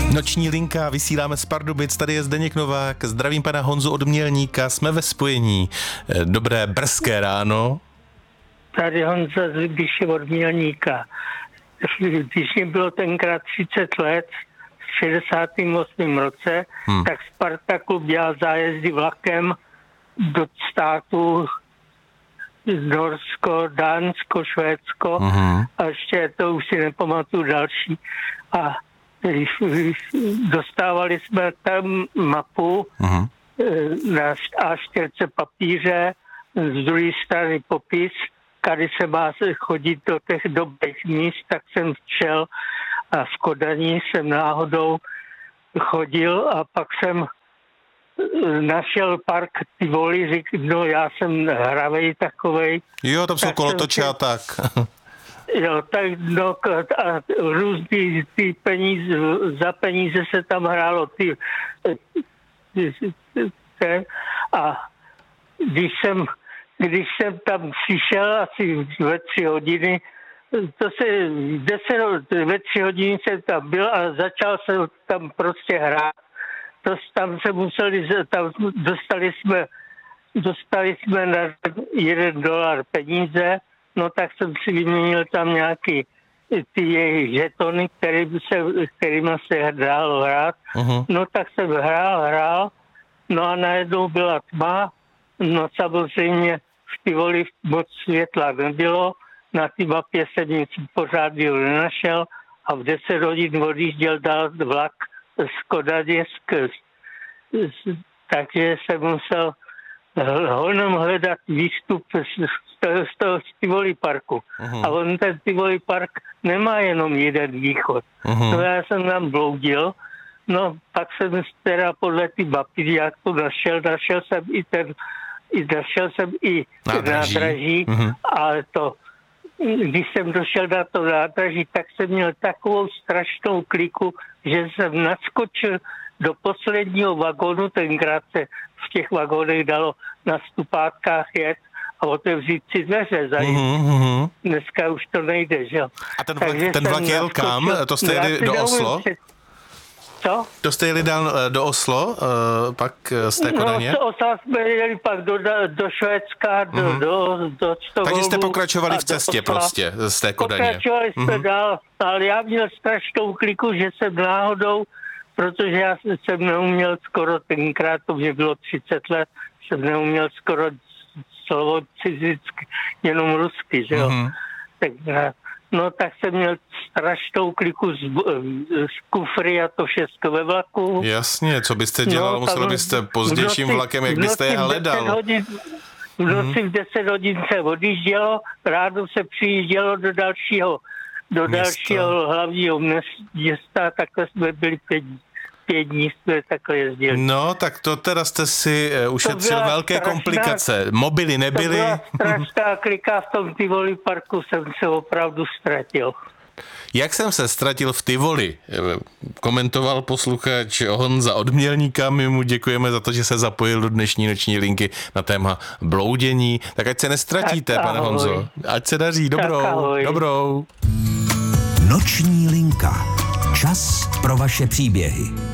Noční linka, vysíláme z Pardubic, tady je Zdeněk Novák, zdravím pana Honzu od Mělníka, jsme ve spojení. Dobré brzké ráno. Tady Honza z Libiše od Mělníka. Když mi bylo tenkrát 30 let, v 68. roce, tak Sparta klub dělal zájezdy vlakem do států Norsko, Dánsko, Švédsko a ještě to už si nepamatuju další. A dostávali jsme tam mapu na A4 papíře, z druhé strany popis, tady se má chodit do těch dobrých míst, tak jsem šel a v Kodani jsem náhodou chodil a pak jsem našel park Tivoli, no já jsem hravej takovej. Jo, tam jsou kolotoče a tak. Jo, tak no, a různý ty peníze, za peníze se tam hrálo a když jsem tam přišel asi ve 3 hodiny, ve 3 hodiny jsem tam byl a začal jsem tam prostě hrát. Tam se museli, dostali jsme na $1 peníze, no tak jsem si vyměnil tam nějaký ty jejich žetony, kterými se dalo hrát. No tak jsem hrál, no a najednou byla tma, no samozřejmě v Tivoli moc světla nebylo, na té mapě jsem nic pořádného nenašel a v 10 hodin odjížděl dál vlak z Kodaně, takže jsem musel honem hledat výstup z toho Tivoli parku. A on ten Tivoli park nemá jenom jeden východ. No já jsem tam bloudil, no pak jsem teda podle ty mapy, jak to našel jsem i nádraží, ale když jsem došel na to nádraží, tak jsem měl takovou strašnou kliku, že jsem naskočil do posledního vagónu, tenkrát se v těch vagónech dalo na stupátkách jet a otevřít si dveře za Dneska už to nejde, že jo. A ten vlak jel kam? To jste jeli do Oslo? Co? To jste jeli dál do Oslo, pak z té Kodaně? No, z Osla jsme jeli pak do Švédska, do Stockholmu. Takže jste pokračovali v cestě prostě z té Kodaně. Pokračovali jsme dál, ale já měl strašnou kliku, že jsem náhodou, protože já jsem neuměl skoro tenkrát, to mě bylo 30 let, jsem neuměl skoro slovo cizicky, jenom rusky, že jo. No tak jsem měl strašnou kliku z kufry a to všechno ve vlaku. Jasně, co byste dělal, no, musel byste pozdějším vlakem, jak byste je hledal. V noci v 10 hodin se odjíždělo, ráno se přijíždělo do dalšího hlavního města, takhle jsme byli 5 dní jsme takhle jezdili. No, tak to teda jste si ušetřil velké komplikace. Mobily nebyly. To byla strašná klika, v tom Tivoli parku jsem se opravdu ztratil. Jak jsem se ztratil v Tivoli? Komentoval posluchač Honza od Mělníka. My mu děkujeme za to, že se zapojil do dnešní noční linky na téma bloudění. Tak ať se nestratíte, tak, pane Honzo. Ať se daří. Dobrou. Noční linka. Čas pro vaše příběhy.